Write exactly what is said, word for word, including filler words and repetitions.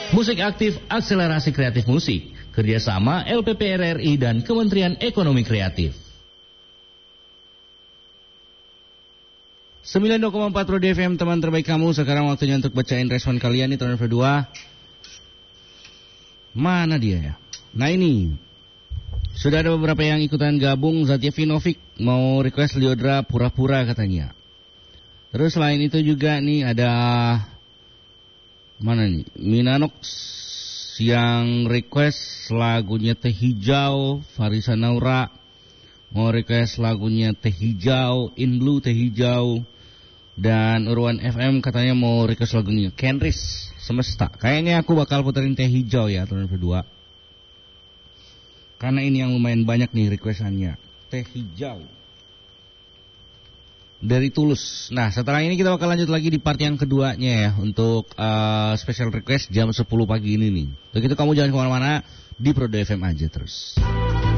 Musik Aktif Akselerasi Kreatif Musik, kerjasama L P P R R I dan Kementerian Ekonomi Kreatif. sembilan dua koma empat Road F M, teman terbaik kamu. Sekarang waktunya untuk bacain respon kalian nih tahun dua. Mana dia ya? Nah ini, sudah ada beberapa yang ikutan gabung. Zatya Vinovic mau request Liodra Pura-Pura katanya. Terus selain itu juga nih ada mana nih? Minanox yang request lagunya Teh Hijau. Farisa Naura mau request lagunya Teh Hijau, In Blue Teh Hijau. Dan Urwan F M katanya mau request lagunya Kenris Semesta. Kayaknya aku bakal puterin Teh Hijau ya tahun kedua. Karena ini yang lumayan banyak nih requestannya. Teh Hijau dari Tulus. Nah setelah ini kita bakal lanjut lagi di part yang keduanya ya. Untuk uh, special request jam sepuluh pagi ini nih. Untuk itu kamu jangan kemana-mana, di Pro F M aja terus.